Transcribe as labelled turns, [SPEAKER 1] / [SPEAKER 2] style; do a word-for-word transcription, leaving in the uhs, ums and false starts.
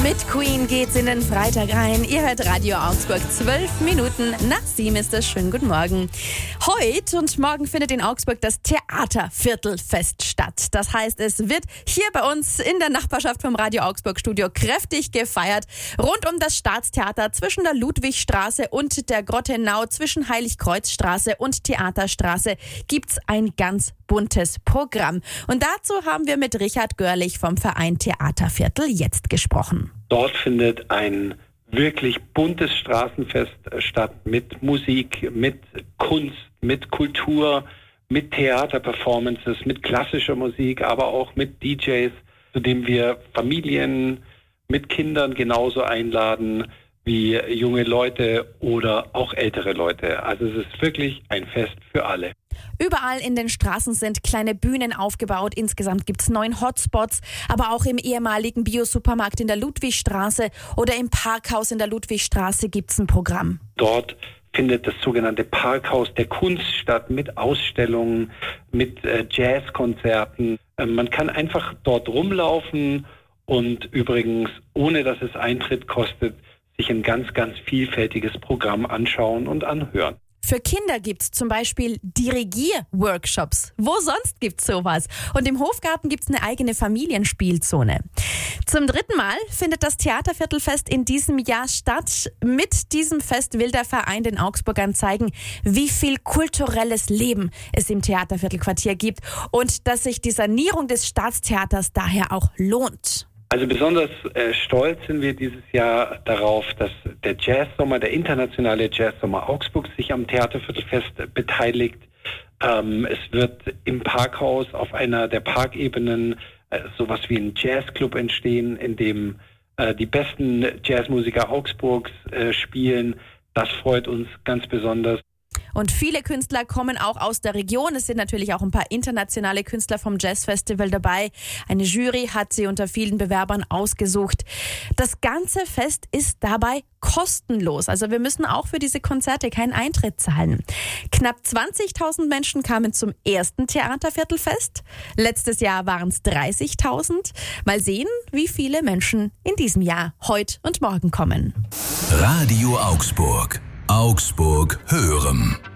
[SPEAKER 1] Mit Queen geht's in den Freitag rein. Ihr hört Radio Augsburg. Zwölf Minuten nach sieben ist es. Schönen guten Morgen. Heute und morgen findet in Augsburg das Theaterviertelfest statt. Das heißt, es wird hier bei uns in der Nachbarschaft vom Radio Augsburg Studio kräftig gefeiert. Rund um das Staatstheater zwischen der Ludwigstraße und der Grottenau, zwischen Heiligkreuzstraße und Theaterstraße gibt's ein ganz buntes Programm. Und dazu haben wir mit Richard Görlich vom Verein Theaterviertel jetzt gesprochen.
[SPEAKER 2] Dort findet ein wirklich buntes Straßenfest statt mit Musik, mit Kunst, mit Kultur, mit Theaterperformances, mit klassischer Musik, aber auch mit D Js, zu dem wir Familien mit Kindern genauso einladen wie junge Leute oder auch ältere Leute. Also es ist wirklich ein Fest für alle.
[SPEAKER 1] Überall in den Straßen sind kleine Bühnen aufgebaut. Insgesamt gibt es neun Hotspots, aber auch im ehemaligen Bio-Supermarkt in der Ludwigstraße oder im Parkhaus in der Ludwigstraße gibt es ein Programm.
[SPEAKER 2] Dort findet das sogenannte Parkhaus der Kunst statt mit Ausstellungen, mit äh, Jazzkonzerten. Äh, man kann einfach dort rumlaufen und übrigens, ohne dass es Eintritt kostet, sich ein ganz, ganz vielfältiges Programm anschauen und anhören.
[SPEAKER 1] Für Kinder gibt's zum Beispiel Dirigier-Workshops. Wo sonst gibt's sowas? Und im Hofgarten gibt's eine eigene Familienspielzone. Zum dritten Mal findet das Theaterviertelfest in diesem Jahr statt. Mit diesem Fest will der Verein den Augsburgern zeigen, wie viel kulturelles Leben es im Theaterviertelquartier gibt und dass sich die Sanierung des Staatstheaters daher auch lohnt.
[SPEAKER 2] Also besonders äh, stolz sind wir dieses Jahr darauf, dass der Jazzsommer, der internationale Jazzsommer Augsburgs sich am Theaterviertelfest beteiligt. Ähm, es wird im Parkhaus auf einer der Parkebenen äh, sowas wie ein Jazzclub entstehen, in dem äh, die besten Jazzmusiker Augsburgs äh, spielen. Das freut uns ganz besonders.
[SPEAKER 1] Und viele Künstler kommen auch aus der Region. Es sind natürlich auch ein paar internationale Künstler vom Jazzfestival dabei. Eine Jury hat sie unter vielen Bewerbern ausgesucht. Das ganze Fest ist dabei kostenlos. Also wir müssen auch für diese Konzerte keinen Eintritt zahlen. Knapp zwanzigtausend Menschen kamen zum ersten Theaterviertelfest. Letztes Jahr waren es dreißigtausend. Mal sehen, wie viele Menschen in diesem Jahr heute und morgen kommen.
[SPEAKER 3] Radio Augsburg. Augsburg hören.